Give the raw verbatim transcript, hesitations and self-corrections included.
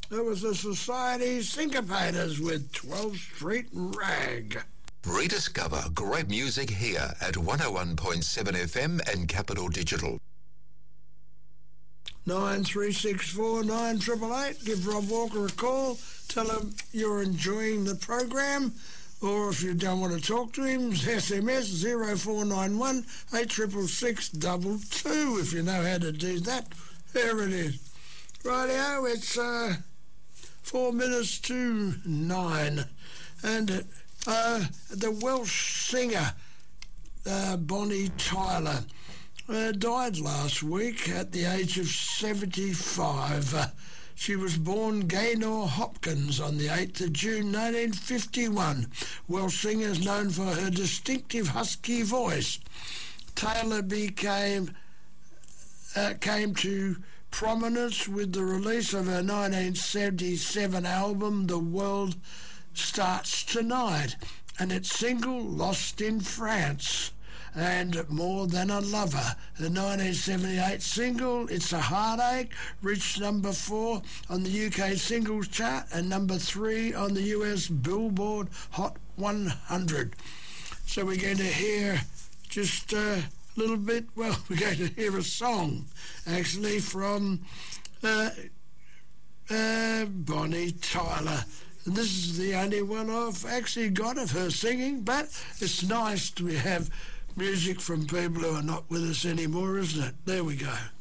It was the Society Syncopators with twelfth Street Rag. Rediscover great music here at one oh one point seven F M and Capital Digital. nine three six four nine eight eight eight. Give Rob Walker a call. Tell him you're enjoying the program. Or if you don't want to talk to him, S M S zero four nine one eight six six six two two if you know how to do that. There it is. Rightio, it's uh, four minutes to nine. And uh, the Welsh singer, uh, Bonnie Tyler, uh, died last week at the age of seventy-five. Uh, She was born Gaynor Hopkins on the eighth of June nineteen fifty-one. Welsh singer is known for her distinctive husky voice. Taylor became uh, came to prominence with the release of her nineteen seventy-seven album The World Starts Tonight and its single Lost in France. And More Than a Lover. The nineteen seventy-eight single, It's a Heartache, reached number four on the U K singles chart and number three on the U S Billboard Hot one hundred. So we're going to hear just a little bit, well, we're going to hear a song, actually, from uh, uh, Bonnie Tyler. And this is the only one I've actually got of her singing, but it's nice to have music from people who are not with us anymore, isn't it? There we go.